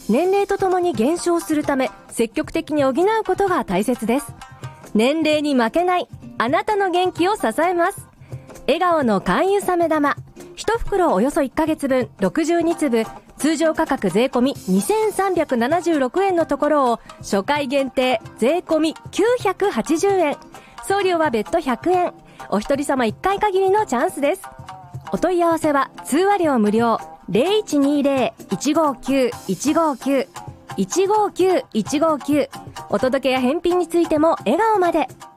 年齢とともに減少するため、積極的に補うことが大切です。年齢に負けない、あなたの元気を支えます。笑顔の甘油さめ玉。1袋およそ1ヶ月分、62粒、通常価格税込み2376円のところを、初回限定税込み980円。送料は別途100円。お一人様1回限りのチャンスです。お問い合わせは通話料無料 0120-159-159 159-159。お届けや返品についても笑顔まで。